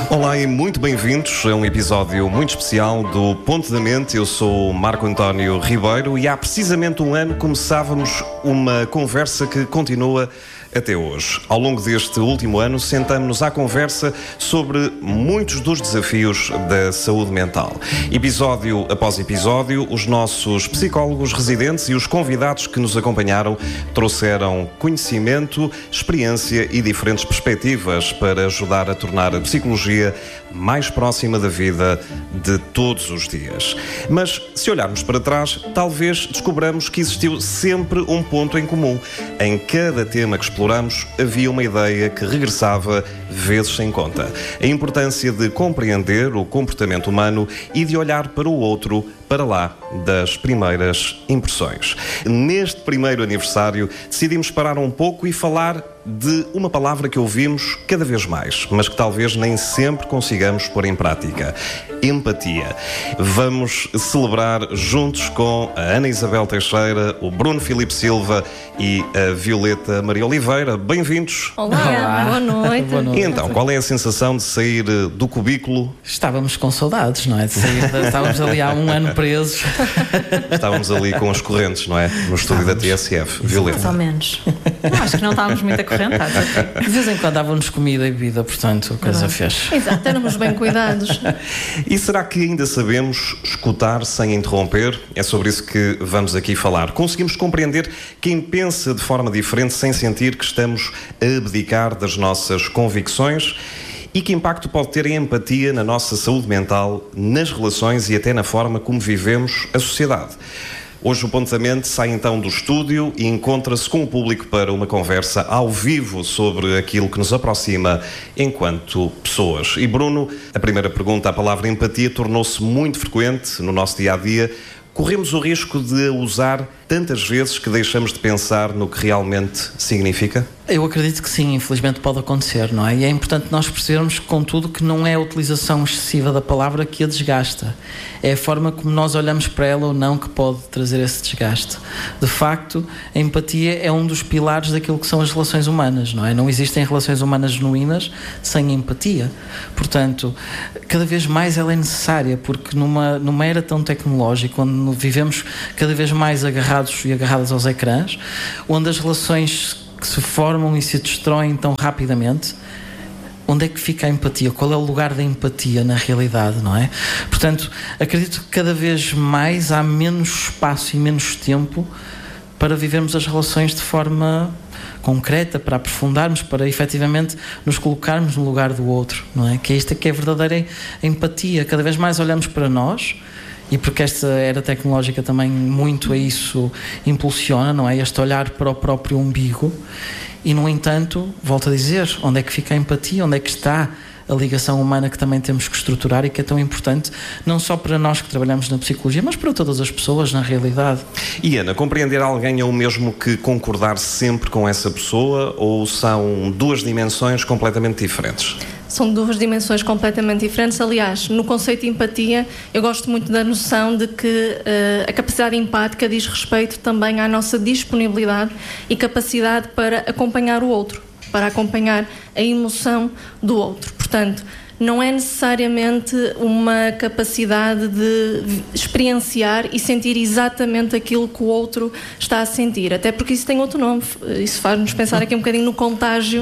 Olá e muito bem-vindos a um episódio muito especial do Ponto da Mente. Eu sou o Marco António Ribeiro e há precisamente um ano começávamos uma conversa que continua até hoje. Ao longo deste último ano, sentamos-nos à conversa sobre muitos dos desafios da saúde mental. Episódio após episódio, os nossos psicólogos residentes e os convidados que nos acompanharam trouxeram conhecimento, experiência e diferentes perspectivas para ajudar a tornar a psicologia mais próxima da vida de todos os dias. Mas, se olharmos para trás, talvez descobramos que existiu sempre um ponto em comum. Em cada tema que exploramos, havia uma ideia que regressava vezes sem conta. A importância de compreender o comportamento humano e de olhar para o outro, para lá das primeiras impressões. Neste primeiro aniversário, decidimos parar um pouco e falar de uma palavra que ouvimos cada vez mais, mas que talvez nem sempre consigamos pôr em prática: empatia. Vamos celebrar juntos com a Ana Isabel Teixeira, o Bruno Filipe Silva e a Violeta Maria Oliveira. Bem-vindos. Olá. Boa noite. Boa noite. E então, qual é a sensação de sair do cubículo? Estávamos com saudades, não é? De sair, estávamos ali há um ano presos. Estávamos ali com as correntes, não é? No estúdio da TSF. Violeta. Mais ou menos. Não, acho que não estávamos muito acorrentados. De vez em quando dávamos comida e bebida, portanto, a coisa fez. Exato, éramos bem cuidados. E será que ainda sabemos escutar sem interromper? É sobre isso que vamos aqui falar. Conseguimos compreender quem pensa de forma diferente sem sentir que estamos a abdicar das nossas convicções? E que impacto pode ter a empatia na nossa saúde mental, nas relações e até na forma como vivemos a sociedade? Hoje o Ponto da Mente sai então do estúdio e encontra-se com o público para uma conversa ao vivo sobre aquilo que nos aproxima enquanto pessoas. E Bruno, a primeira pergunta, a palavra empatia tornou-se muito frequente no nosso dia-a-dia. Corremos o risco de a usar tantas vezes que deixamos de pensar no que realmente significa? Eu acredito que sim, infelizmente pode acontecer, não é? E é importante nós percebermos, contudo, que não é a utilização excessiva da palavra que a desgasta. É a forma como nós olhamos para ela ou não que pode trazer esse desgaste. De facto, a empatia é um dos pilares daquilo que são as relações humanas, não é? Não existem relações humanas genuínas sem empatia. Portanto, cada vez mais ela é necessária, porque numa era tão tecnológica, onde vivemos cada vez mais agarrados e agarradas aos ecrãs, onde as relações que se formam e se destroem tão rapidamente, onde é que fica a empatia? Qual é o lugar da empatia na realidade, não é? Portanto, acredito que cada vez mais há menos espaço e menos tempo para vivermos as relações de forma concreta, para aprofundarmos, para efetivamente nos colocarmos no lugar do outro, não é? Que é isto que é a verdadeira empatia. Cada vez mais olhamos para nós, e porque esta era tecnológica também muito a isso impulsiona, não é? Este olhar para o próprio umbigo. E, no entanto, volto a dizer, onde é que fica a empatia? Onde é que está a ligação humana que também temos que estruturar e que é tão importante, não só para nós que trabalhamos na psicologia, mas para todas as pessoas, na realidade. E, Ana, compreender alguém é o mesmo que concordar sempre com essa pessoa, ou são duas dimensões completamente diferentes? São duas dimensões completamente diferentes. Aliás, no conceito de empatia, eu gosto muito da noção de que a capacidade empática diz respeito também à nossa disponibilidade e capacidade para acompanhar o outro, para acompanhar a emoção do outro. Portanto, não é necessariamente uma capacidade de experienciar e sentir exatamente aquilo que o outro está a sentir, até porque isso tem outro nome, isso faz-nos pensar aqui um bocadinho no contágio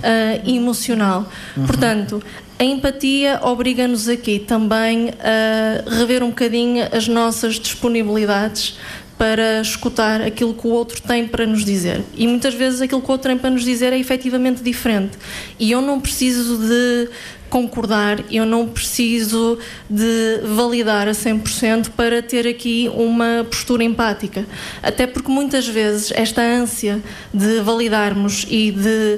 emocional. Portanto, a empatia obriga-nos aqui também a rever um bocadinho as nossas disponibilidades para escutar aquilo que o outro tem para nos dizer. E muitas vezes aquilo que o outro tem para nos dizer é efetivamente diferente. E eu não preciso de concordar, eu não preciso de validar a 100% para ter aqui uma postura empática. Até porque muitas vezes esta ânsia de validarmos e de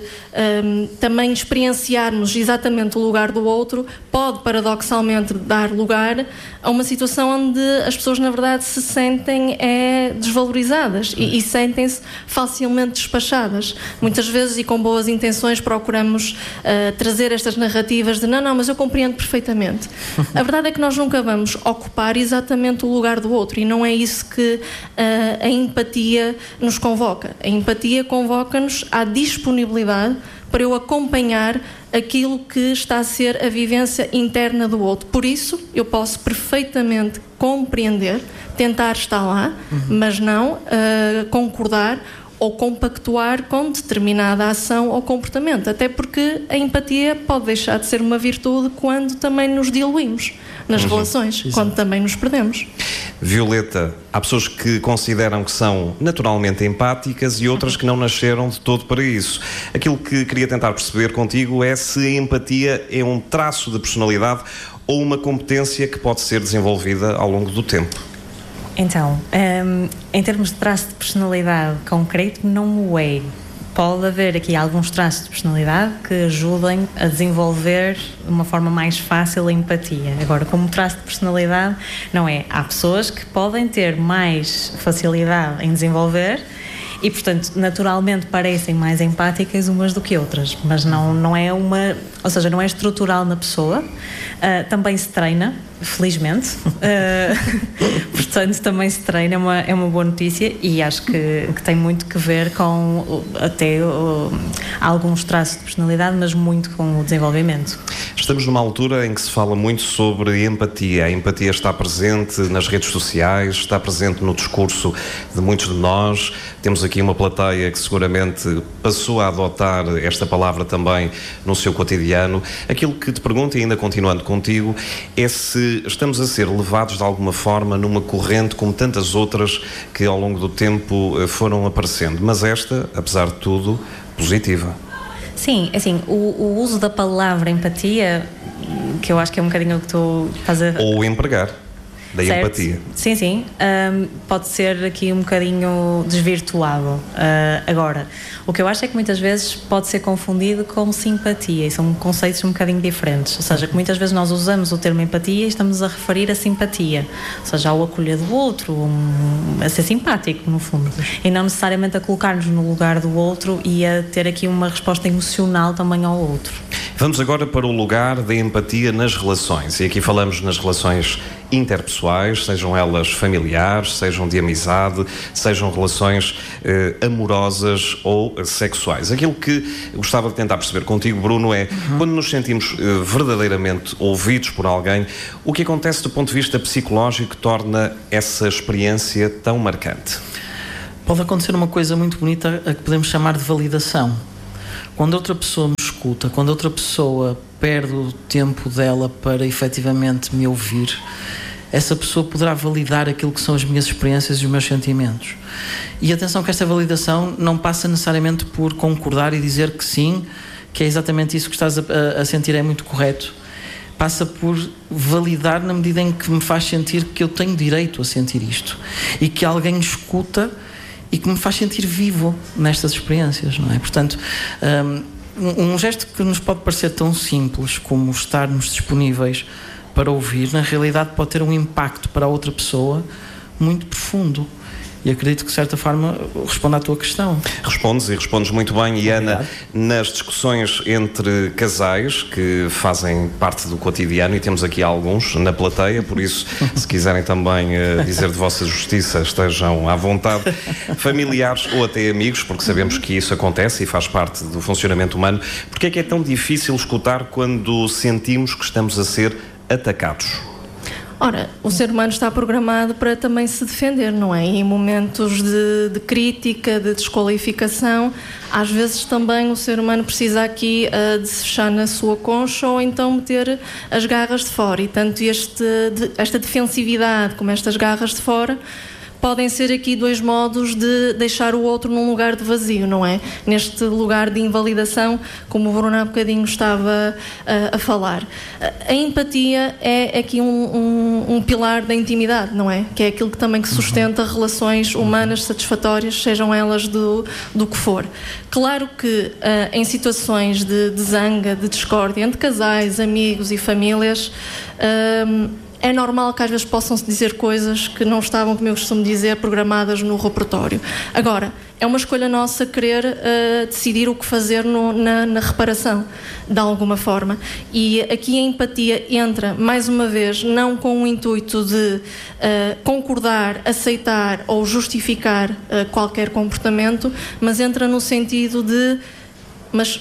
também experienciarmos exatamente o lugar do outro pode paradoxalmente dar lugar a uma situação onde as pessoas na verdade se sentem desvalorizadas e sentem-se facilmente despachadas. Muitas vezes, e com boas intenções, procuramos trazer estas narrativas de não, mas eu compreendo perfeitamente. A verdade é que nós nunca vamos ocupar exatamente o lugar do outro, e não é isso que a empatia nos convoca. A empatia convoca-nos à disponibilidade para eu acompanhar aquilo que está a ser a vivência interna do outro. Por isso, eu posso perfeitamente compreender, tentar estar lá, mas não concordar ou compactuar com determinada ação ou comportamento, até porque a empatia pode deixar de ser uma virtude quando também nos diluímos nas relações, quando também nos perdemos. Violeta, há pessoas que consideram que são naturalmente empáticas e outras que não nasceram de todo para isso. Aquilo que queria tentar perceber contigo é se a empatia é um traço de personalidade ou uma competência que pode ser desenvolvida ao longo do tempo. Então, em termos de traço de personalidade concreto, não o é. Pode haver aqui alguns traços de personalidade que ajudem a desenvolver de uma forma mais fácil a empatia. Agora, como traço de personalidade, não é. Há pessoas que podem ter mais facilidade em desenvolver e, portanto, naturalmente parecem mais empáticas umas do que outras, mas não é uma... Ou seja, não é estrutural na pessoa. Também se treina, felizmente. Portanto, também se treina, é uma boa notícia e acho que tem muito que ver com até alguns traços de personalidade, mas muito com o desenvolvimento. Estamos numa altura em que se fala muito sobre empatia. A empatia está presente nas redes sociais, está presente no discurso de muitos de nós. Temos aqui uma plateia que seguramente passou a adotar esta palavra também no seu cotidiano. Aquilo que te pergunto, e ainda continuando contigo, é se estamos a ser levados de alguma forma numa corrente como tantas outras que ao longo do tempo foram aparecendo. Mas esta, apesar de tudo, positiva. Sim, assim, o uso da palavra empatia, que eu acho que é um bocadinho o que tu estás a... Ou empregar da certo. Empatia. Sim, pode ser aqui um bocadinho desvirtuado. Agora, o que eu acho é que muitas vezes pode ser confundido com simpatia, e são conceitos um bocadinho diferentes. Ou seja, que muitas vezes nós usamos o termo empatia e estamos a referir a simpatia, ou seja, ao acolher do outro, a ser simpático, no fundo, e não necessariamente a colocar-nos no lugar do outro e a ter aqui uma resposta emocional também ao outro. Vamos agora para o lugar da empatia nas relações, e aqui falamos nas relações interpessoais, sejam elas familiares, sejam de amizade, sejam relações amorosas ou sexuais. Aquilo que gostava de tentar perceber contigo, Bruno, é quando nos sentimos verdadeiramente ouvidos por alguém, o que acontece do ponto de vista psicológico que torna essa experiência tão marcante? Pode acontecer uma coisa muito bonita a que podemos chamar de validação. Quando outra pessoa me escuta, quando outra pessoa perde o tempo dela para efetivamente me ouvir, essa pessoa poderá validar aquilo que são as minhas experiências e os meus sentimentos. E atenção que esta validação não passa necessariamente por concordar e dizer que sim, que é exatamente isso que estás a sentir, é muito correto. Passa por validar na medida em que me faz sentir que eu tenho direito a sentir isto e que alguém escuta e que me faz sentir vivo nestas experiências, não é? Portanto, um gesto que nos pode parecer tão simples como estarmos disponíveis para ouvir, na realidade pode ter um impacto para a outra pessoa muito profundo. E acredito que, de certa forma, responde à tua questão. Respondes muito bem. E, Ana, nas discussões entre casais que fazem parte do cotidiano, e temos aqui alguns na plateia, por isso, se quiserem também dizer de vossa justiça, estejam à vontade, familiares ou até amigos, porque sabemos que isso acontece e faz parte do funcionamento humano. Porque é que é tão difícil escutar quando sentimos que estamos a ser atacados? Ora, o ser humano está programado para também se defender, não é? E em momentos de crítica, de desqualificação, às vezes também o ser humano precisa aqui de se fechar na sua concha ou então meter as garras de fora. E tanto esta defensividade como estas garras de fora podem ser aqui dois modos de deixar o outro num lugar de vazio, não é? Neste lugar de invalidação, como o Bruno há bocadinho estava a falar. A empatia é aqui um pilar da intimidade, não é? Que é aquilo que também sustenta relações humanas satisfatórias, sejam elas do que for. Claro que em situações de zanga, de discórdia entre casais, amigos e famílias, é normal que às vezes possam-se dizer coisas que não estavam, como eu costumo dizer, programadas no repertório. Agora, é uma escolha nossa querer decidir o que fazer na reparação, de alguma forma. E aqui a empatia entra, mais uma vez, não com o intuito de concordar, aceitar ou justificar qualquer comportamento, mas entra no sentido de... Mas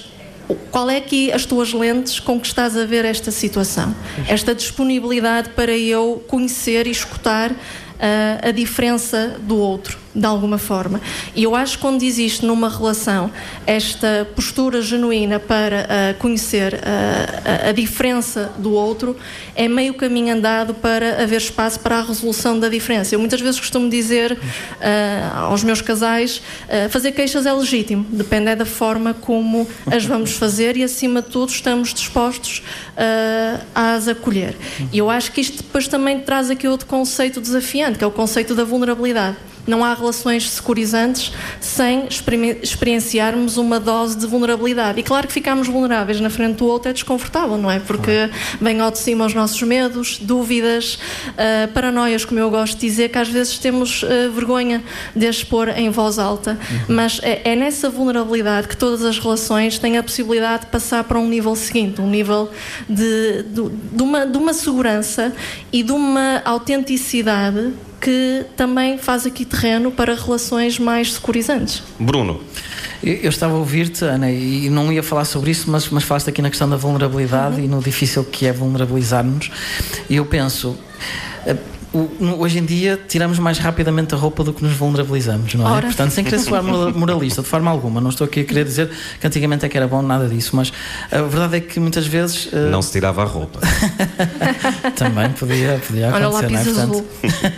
qual é aqui as tuas lentes com que estás a ver esta situação? Esta disponibilidade para eu conhecer e escutar a diferença do outro, de alguma forma. E eu acho que quando existe numa relação esta postura genuína para conhecer a diferença do outro, é meio caminho andado para haver espaço para a resolução da diferença. Eu muitas vezes costumo dizer aos meus casais, fazer queixas é legítimo, depende da forma como as vamos fazer e, acima de tudo, estamos dispostos a as acolher. E eu acho que isto depois também traz aqui outro conceito desafiante, que é o conceito da vulnerabilidade. Não há relações securizantes sem experienciarmos uma dose de vulnerabilidade. E claro que ficamos vulneráveis na frente do outro é desconfortável, não é? Porque vem ao de cima os nossos medos, dúvidas, paranoias, como eu gosto de dizer, que às vezes temos vergonha de expor em voz alta. Mas é nessa vulnerabilidade que todas as relações têm a possibilidade de passar para um nível seguinte, um nível de uma segurança e de uma autenticidade que também faz aqui terreno para relações mais securizantes. Bruno. Eu estava a ouvir-te, Ana, e não ia falar sobre isso, mas falaste aqui na questão da vulnerabilidade e no difícil que é vulnerabilizar-nos. E eu penso, hoje em dia tiramos mais rapidamente a roupa do que nos vulnerabilizamos, não é? Ora. Portanto, sem querer soar moralista de forma alguma, não estou aqui a querer dizer que antigamente é que era bom, nada disso, mas a verdade é que muitas vezes não se tirava a roupa. Também podia acontecer. Olha o lápis, não é? azul.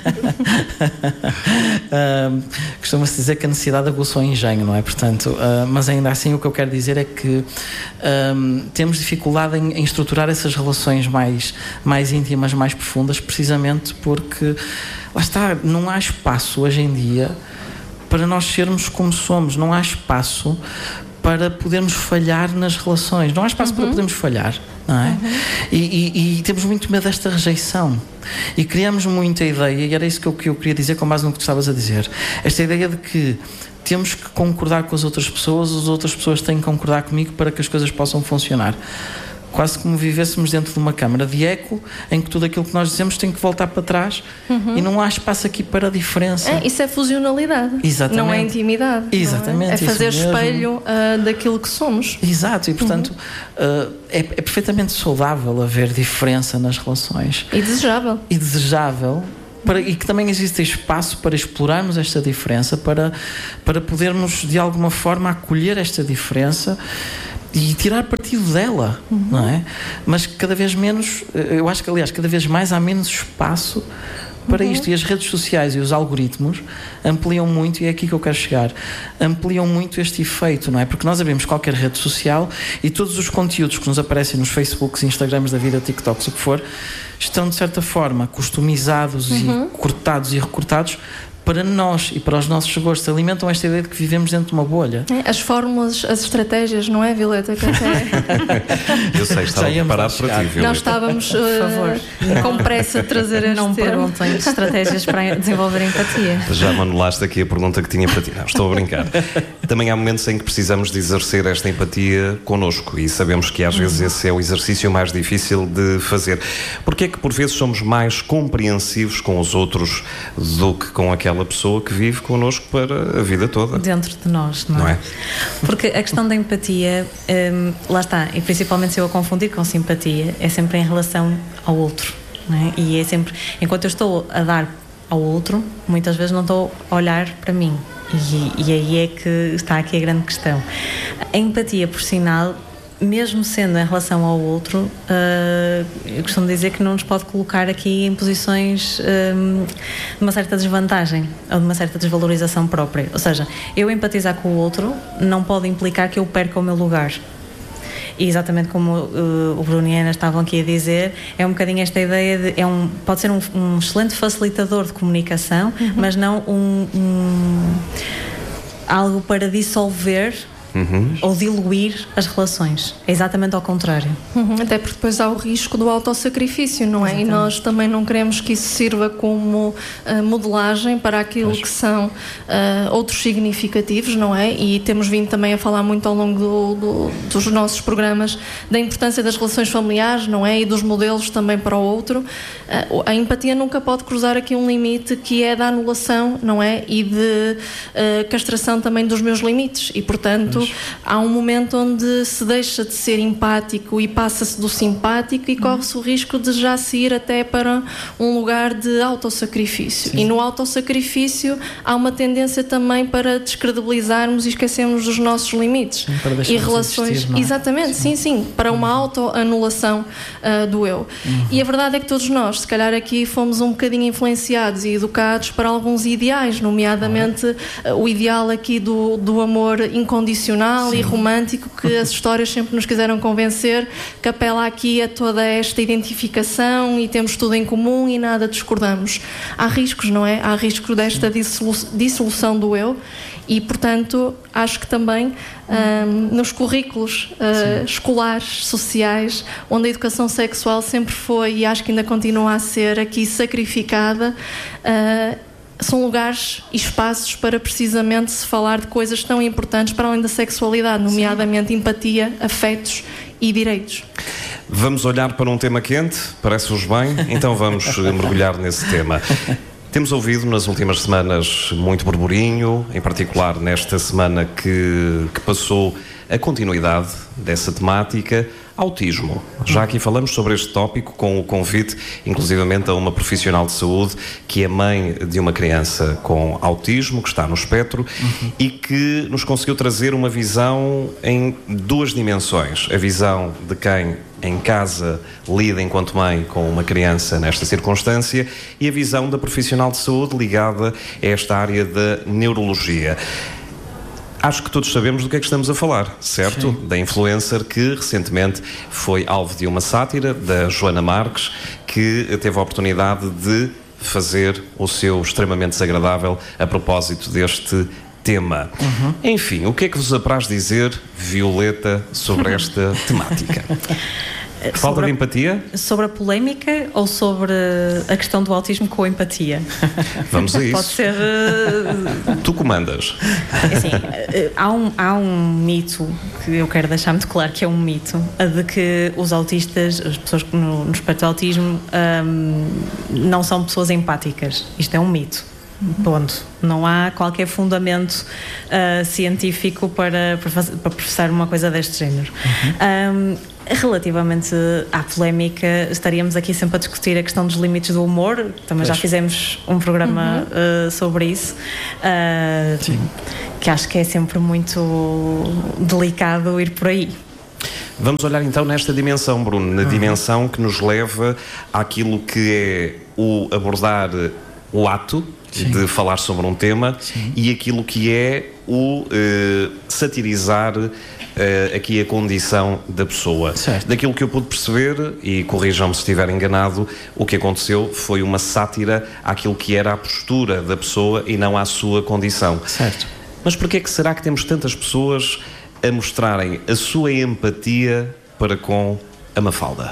Costuma-se dizer que a necessidade aguçou o engenho, não é? Portanto, mas ainda assim o que eu quero dizer é que temos dificuldade em estruturar essas relações mais íntimas, mais profundas, precisamente porque, lá está, não há espaço hoje em dia para nós sermos como somos, não há espaço para podermos falhar nas relações, não há espaço para podermos falhar, não é? E temos muito medo desta rejeição e criamos muita ideia, e era isso que eu queria dizer com base no que tu estavas a dizer, esta ideia de que temos que concordar com as outras pessoas têm que concordar comigo para que as coisas possam funcionar. Quase como vivêssemos dentro de uma câmara de eco em que tudo aquilo que nós dizemos tem que voltar para trás e não há espaço aqui para a diferença. Isso é fusionalidade. Exatamente. Não é intimidade. Exatamente. É fazer espelho daquilo que somos. Exato, e portanto é perfeitamente saudável haver diferença nas relações. E desejável. E que também existe espaço para explorarmos esta diferença, para podermos de alguma forma acolher esta diferença e tirar partido dela, não é? Mas cada vez menos, eu acho que aliás cada vez mais há menos espaço para isto, e as redes sociais e os algoritmos ampliam muito, e é aqui que eu quero chegar, ampliam muito este efeito, não é? Porque nós abrimos qualquer rede social e todos os conteúdos que nos aparecem nos Facebooks, Instagrams da vida, TikToks, o que for, estão de certa forma customizados e cortados e recortados para nós e para os nossos gostos, alimentam esta ideia de que vivemos dentro de uma bolha. As fórmulas, as estratégias, não é, Violeta? Eu sei, estava preparado para ti, Violeta. Nós estávamos, por favor, com pressa de trazer este Não perguntem estratégias para desenvolver empatia. Já me anulaste aqui a pergunta que tinha para ti. Não, estou a brincar. Também há momentos em que precisamos de exercer esta empatia connosco, e sabemos que às vezes esse é o exercício mais difícil de fazer. Porque é que por vezes somos mais compreensivos com os outros do que com aquela pessoa que vive connosco para a vida toda? Dentro de nós, não é? Porque a questão da empatia, lá está, e principalmente se eu a confundir com simpatia, é sempre em relação ao outro, não é? E é sempre, enquanto eu estou a dar ao outro, muitas vezes não estou a olhar para mim. E aí é que está aqui a grande questão. A empatia, por sinal, mesmo sendo em relação ao outro, eu costumo dizer que não nos pode colocar aqui em posições de uma certa desvantagem ou de uma certa desvalorização própria. Ou seja, eu empatizar com o outro não pode implicar que eu perca o meu lugar. E exatamente como o Bruno e a Ana estavam aqui a dizer, é um bocadinho esta ideia de... pode ser um excelente facilitador de comunicação, mas não algo para dissolver ou diluir as relações. É exatamente ao contrário. Até porque depois há o risco do autossacrifício, não é? Exatamente. E nós também não queremos que isso sirva como modelagem para aquilo que são outros significativos, não é? E temos vindo também a falar muito ao longo dos nossos programas da importância das relações familiares, não é? E dos modelos também para o outro. A empatia nunca pode cruzar aqui um limite que é da anulação, não é? E de castração também dos meus limites. E, portanto, há um momento onde se deixa de ser empático e passa-se do simpático e corre-se o risco de já se ir até para um lugar de autossacrifício. E no autossacrifício há uma tendência também para descredibilizarmos e esquecermos dos nossos limites. E relações. Existir, não é? Exatamente, sim, para uma autoanulação do eu. E a verdade é que todos nós, se calhar aqui fomos um bocadinho influenciados e educados para alguns ideais, nomeadamente o ideal aqui do amor incondicional e romântico, que as histórias sempre nos quiseram convencer, que apela aqui a toda esta identificação e temos tudo em comum e nada discordamos. Há riscos, não é? Há risco desta dissolução do eu. E, portanto, acho que também nos currículos escolares, sociais, onde a educação sexual sempre foi, e acho que ainda continua a ser aqui sacrificada, são lugares e espaços para precisamente se falar de coisas tão importantes para além da sexualidade, nomeadamente empatia, afetos e direitos. Vamos olhar para um tema quente? Parece-vos bem? Então vamos mergulhar nesse tema. Temos ouvido nas últimas semanas muito burburinho, em particular nesta semana que passou a continuidade dessa temática, autismo. Já aqui falamos sobre este tópico com o convite, inclusivamente, a uma profissional de saúde que é mãe de uma criança com autismo, que está no espectro, e que nos conseguiu trazer uma visão em duas dimensões. A visão de quem em casa lida enquanto mãe com uma criança nesta circunstância e a visão da profissional de saúde ligada a esta área da neurologia. Acho que todos sabemos do que é que estamos a falar, certo? Sim. Da influencer que recentemente foi alvo de uma sátira da Joana Marques, que teve a oportunidade de fazer o seu extremamente desagradável a propósito deste tema. Enfim, o que é que vos apraz dizer, Violeta, sobre esta temática? Falta de empatia? Sobre a polémica ou sobre a questão do autismo com a empatia? Vamos a isso. Pode ser... Tu comandas. Assim, há um mito que eu quero deixar muito claro que é um mito, a de que os autistas, as pessoas no espectro do autismo, não são pessoas empáticas. Isto é um mito. Ponto. Não há qualquer fundamento científico para processar uma coisa deste género. Relativamente à polémica, estaríamos aqui sempre a discutir a questão dos limites do humor. Também já fizemos um programa sobre isso, que acho que é sempre muito delicado ir por aí. Vamos olhar então nesta dimensão, Bruno, na dimensão que nos leva àquilo que é o abordar o ato de falar sobre um tema e aquilo que é o satirizar aqui a condição da pessoa. Certo. Daquilo que eu pude perceber, e corrijam-me se estiver enganado, o que aconteceu foi uma sátira àquilo que era a postura da pessoa e não à sua condição. Certo. Mas porquê é que será que temos tantas pessoas a mostrarem a sua empatia para com a Mafalda?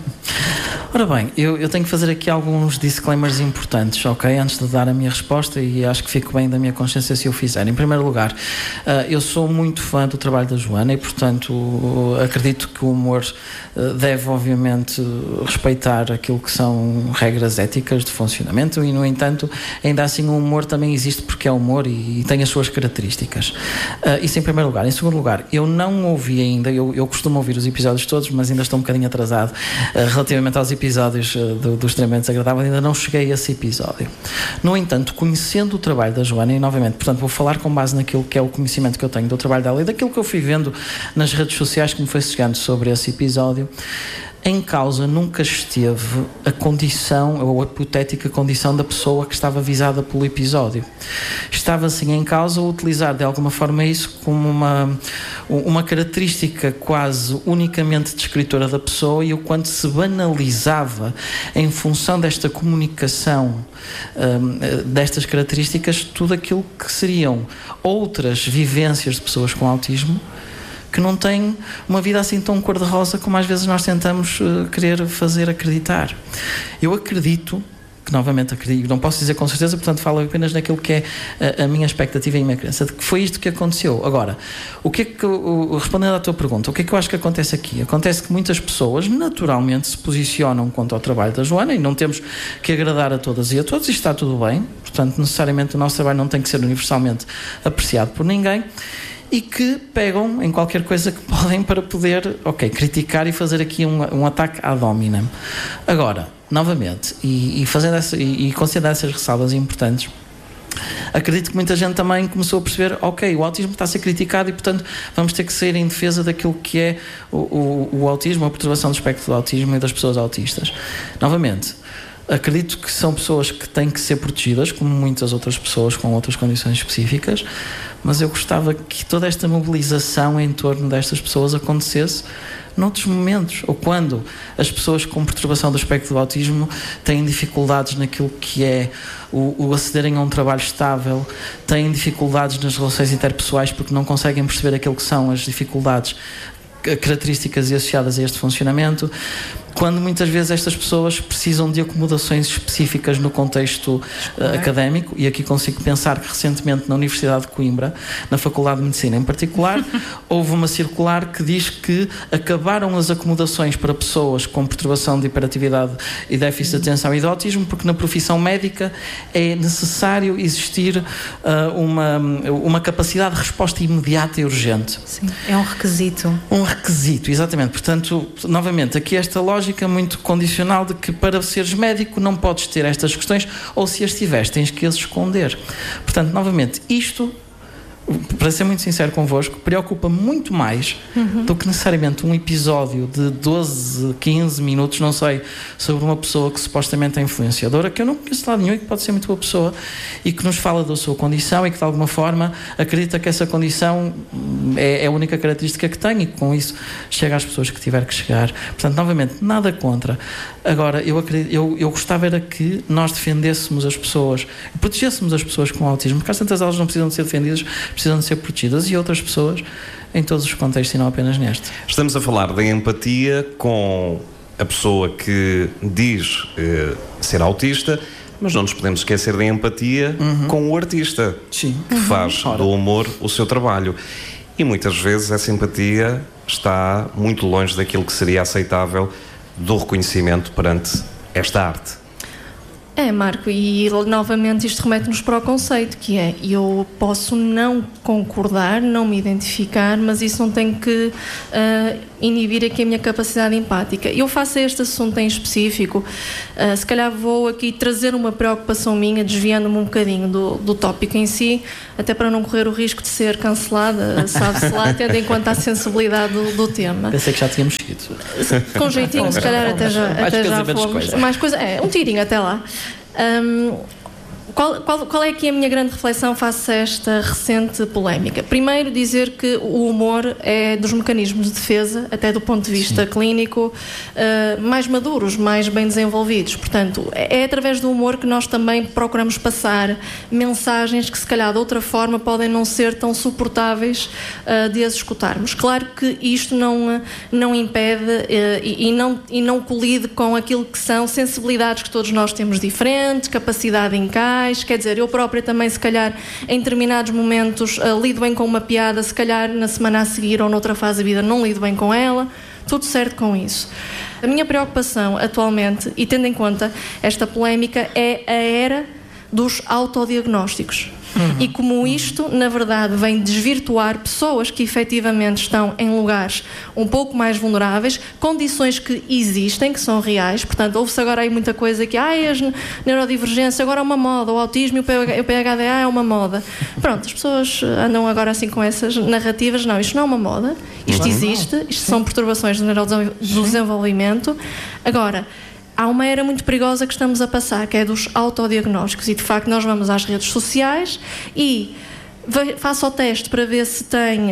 Ora bem, eu tenho que fazer aqui alguns disclaimers importantes, ok? Antes de dar a minha resposta, e acho que fico bem da minha consciência se eu fizer. Em primeiro lugar, eu sou muito fã do trabalho da Joana e, portanto, acredito que o humor deve, obviamente, respeitar aquilo que são regras éticas de funcionamento e, no entanto, ainda assim o humor também existe porque é humor e tem as suas características. Isso em primeiro lugar. Em segundo lugar, eu não ouvi ainda, eu costumo ouvir os episódios todos, mas ainda estou um bocadinho atrasado relativamente aos episódios do extremamente desagradável, ainda não cheguei a esse episódio. No entanto, conhecendo o trabalho da Joana, e novamente, portanto, vou falar com base naquilo que é o conhecimento que eu tenho do trabalho dela e daquilo que eu fui vendo nas redes sociais que me foi chegando sobre esse episódio. Em causa nunca esteve a condição, ou a hipotética condição da pessoa que estava visada pelo episódio. Estava sim em causa utilizar de alguma forma isso como uma característica quase unicamente descritora da pessoa e o quanto se banalizava em função desta comunicação, destas características, tudo aquilo que seriam outras vivências de pessoas com autismo que não têm uma vida assim tão cor-de-rosa como às vezes nós tentamos querer fazer acreditar. Eu acredito, que novamente acredito, não posso dizer com certeza, portanto falo apenas naquilo que é a minha expectativa e a minha crença, de que foi isto que aconteceu. Agora, o que é que, respondendo à tua pergunta, o que é que eu acho que acontece aqui? Acontece que muitas pessoas naturalmente se posicionam quanto ao trabalho da Joana e não temos que agradar a todas e a todos, e está tudo bem, portanto necessariamente o nosso trabalho não tem que ser universalmente apreciado por ninguém. e que pegam em qualquer coisa que podem para poder, criticar e fazer aqui um ataque ad hominem. Agora, novamente, e considerando essas ressalvas importantes, acredito que muita gente também começou a perceber, o autismo está a ser criticado e, portanto, vamos ter que sair em defesa daquilo que é o autismo, a perturbação do espectro do autismo e das pessoas autistas. Novamente, acredito que são pessoas que têm que ser protegidas, como muitas outras pessoas com outras condições específicas, mas eu gostava que toda esta mobilização em torno destas pessoas acontecesse noutros momentos, ou quando as pessoas com perturbação do espectro do autismo têm dificuldades naquilo que é o acederem a um trabalho estável, têm dificuldades nas relações interpessoais porque não conseguem perceber aquilo que são as dificuldades características e associadas a este funcionamento, quando muitas vezes estas pessoas precisam de acomodações específicas no contexto académico, e aqui consigo pensar que recentemente na Universidade de Coimbra, na Faculdade de Medicina em particular, houve uma circular que diz que acabaram as acomodações para pessoas com perturbação de hiperatividade e déficit de atenção e de autismo, porque na profissão médica é necessário existir uma capacidade de resposta imediata e urgente. Sim, é um requisito. Um requisito, exatamente. Portanto, novamente, aqui esta lógica muito condicional de que para seres médico não podes ter estas questões, ou se as tiveres tens que as esconder. Portanto, novamente, isto, para ser muito sincero convosco, preocupa muito mais do que necessariamente um episódio de 12, 15 minutos, não sei, sobre uma pessoa que supostamente é influenciadora, que eu não conheço de lado nenhum e que pode ser muito boa pessoa e que nos fala da sua condição e que de alguma forma acredita que essa condição é a única característica que tem e que com isso chega às pessoas que tiver que chegar. Portanto, novamente, nada contra. Agora, eu gostava era que nós defendêssemos as pessoas, protegêssemos as pessoas com autismo, porque às tantas elas não precisam de ser defendidas, precisam de ser protegidas, e outras pessoas em todos os contextos e não apenas neste. Estamos a falar da empatia com a pessoa que diz ser autista, mas não nos podemos esquecer da empatia com o artista. Sim. Que faz do humor o seu trabalho. E muitas vezes essa empatia está muito longe daquilo que seria aceitável do reconhecimento perante esta arte. Marco, e novamente isto remete-nos para o conceito, que é: eu posso não concordar, não me identificar, mas isso não tem que inibir aqui a minha capacidade empática. Eu faço este assunto em específico, se calhar vou aqui trazer uma preocupação minha, desviando-me um bocadinho do tópico em si, até para não correr o risco de ser cancelada, sabe-se lá, tendo em conta a sensibilidade do tema. Pensei que já tínhamos seguido. Com jeitinho, se calhar até já fomos. Mais coisa, um tirinho até lá. Qual é aqui a minha grande reflexão face a esta recente polémica? Primeiro, dizer que o humor é dos mecanismos de defesa, até do ponto de vista clínico, mais maduros, mais bem desenvolvidos. Portanto, é através do humor que nós também procuramos passar mensagens que, se calhar, de outra forma, podem não ser tão suportáveis de as escutarmos. Claro que isto não impede e não colide com aquilo que são sensibilidades que todos nós temos diferentes, capacidade de encaixe. Quer dizer, eu própria também, se calhar, em determinados momentos lido bem com uma piada, se calhar na semana a seguir ou noutra fase da vida não lido bem com ela. Tudo certo com isso. A minha preocupação atualmente, e tendo em conta esta polémica, é a era dos autodiagnósticos. E como isto, na verdade, vem desvirtuar pessoas que efetivamente estão em lugares um pouco mais vulneráveis, condições que existem, que são reais. Portanto, ouve-se agora aí muita coisa que as neurodivergências agora é uma moda, o autismo e o PHDA é uma moda. Pronto, as pessoas andam agora assim com essas narrativas. Não, isto não é uma moda, isto existe, isto são perturbações do neurodesenvolvimento. Agora, há uma era muito perigosa que estamos a passar, que é dos autodiagnósticos, e de facto nós vamos às redes sociais e faço o teste para ver se tem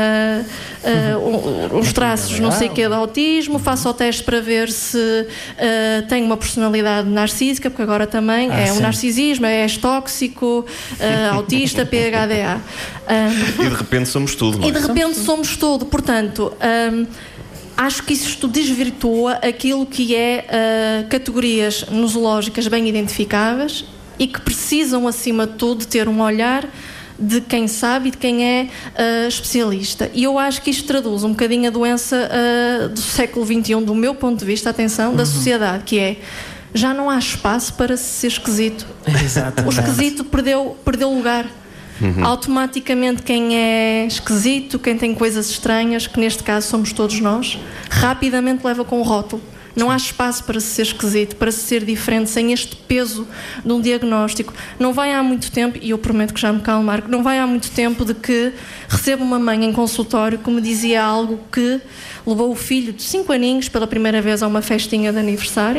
uns traços não sei o que de autismo, faço o teste para ver se tem uma personalidade narcísica, porque agora também um narcisismo, és tóxico, autista, PHDA. E de repente somos tudo. E de repente somos tudo, portanto... acho que isto desvirtua aquilo que é categorias nosológicas bem identificáveis e que precisam, acima de tudo, ter um olhar de quem sabe e de quem é especialista. E eu acho que isto traduz um bocadinho a doença do século XXI, do meu ponto de vista, atenção, da sociedade, que é: já não há espaço para ser esquisito. Exatamente. O esquisito perdeu lugar. automaticamente quem é esquisito, quem tem coisas estranhas, que neste caso somos todos nós, rapidamente leva com o rótulo. Não há espaço para se ser esquisito, para se ser diferente, sem este peso de um diagnóstico. Não vai há muito tempo, e eu prometo que já me calmo, Marco, não vai há muito tempo de que recebo uma mãe em consultório que me dizia algo que levou o filho de 5 aninhos pela primeira vez a uma festinha de aniversário,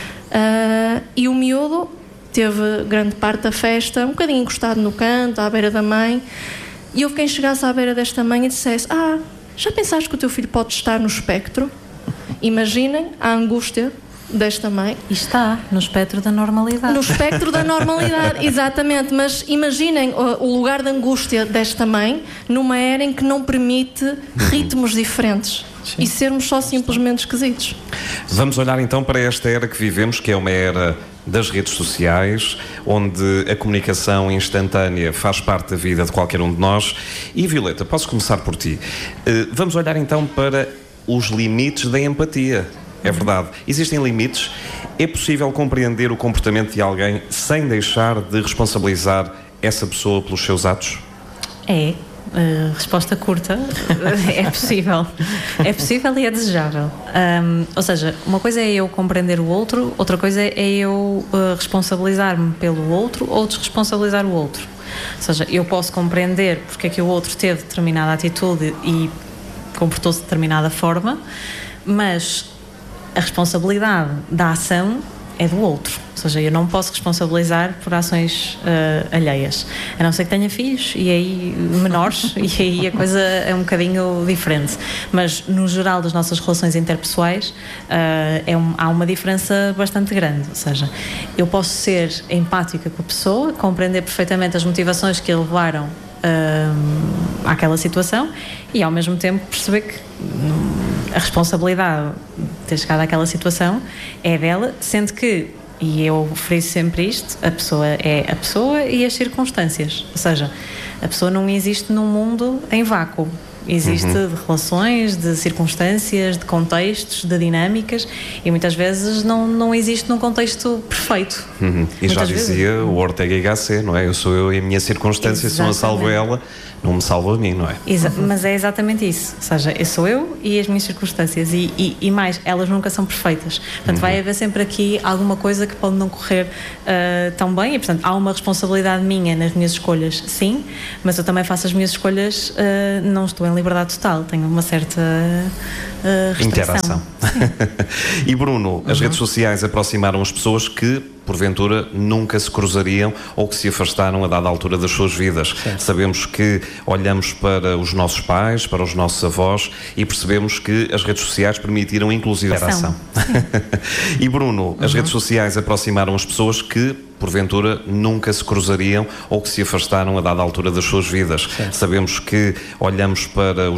e o miúdo teve grande parte da festa um bocadinho encostado no canto, à beira da mãe, e houve quem chegasse à beira desta mãe e dissesse: já pensaste que o teu filho pode estar no espectro? Imaginem a angústia desta mãe. E está no espectro da normalidade. No espectro da normalidade, exatamente. Mas imaginem o lugar de angústia desta mãe numa era em que não permite ritmos diferentes. Sim. E sermos só simplesmente esquisitos. Vamos olhar então para esta era que vivemos, que é uma era das redes sociais, onde a comunicação instantânea faz parte da vida de qualquer um de nós. E Violeta, posso começar por ti. Vamos olhar então para os limites da empatia. É verdade. Existem limites? É possível compreender o comportamento de alguém sem deixar de responsabilizar essa pessoa pelos seus atos? É. Resposta curta. É possível. É possível e é desejável. Ou seja, uma coisa é eu compreender o outro, outra coisa é eu responsabilizar-me pelo outro ou desresponsabilizar o outro. Ou seja, eu posso compreender porque é que o outro teve determinada atitude e comportou-se de determinada forma, mas a responsabilidade da ação é do outro. Ou seja, eu não posso responsabilizar por ações alheias, a não ser que tenha filhos e aí menores, e aí a coisa é um bocadinho diferente. Mas no geral das nossas relações interpessoais há uma diferença bastante grande. Ou seja, eu posso ser empática com a pessoa, compreender perfeitamente as motivações que a levaram àquela situação e ao mesmo tempo perceber que a responsabilidade de ter chegado àquela situação é dela, sendo que, e eu friso sempre isto, a pessoa é a pessoa e as circunstâncias. Ou seja, a pessoa não existe num mundo em vácuo. Existe de relações, de circunstâncias, de contextos, de dinâmicas, e muitas vezes não existe num contexto perfeito. E já dizia o Ortega y Gasset, não é? Eu sou eu e a minha circunstância, se não a salvo ela, não me salvo a mim, não é? Mas é exatamente isso. Ou seja, eu sou eu e as minhas circunstâncias, e mais, elas nunca são perfeitas. Portanto, vai haver sempre aqui alguma coisa que pode não correr tão bem, e portanto há uma responsabilidade minha nas minhas escolhas, sim, mas eu também faço as minhas escolhas, não estou em liberdade total, tenho uma certa interação. E Bruno, as redes sociais aproximaram as pessoas que porventura nunca se cruzariam ou que se afastaram a dada altura das suas vidas. Certo. Sabemos que olhamos para os nossos pais, para os nossos avós e percebemos que as redes sociais permitiram inclusive a interação. E Bruno, as redes sociais aproximaram as pessoas que porventura nunca se cruzariam ou que se afastaram a dada altura das suas vidas. Certo. Sabemos que olhamos para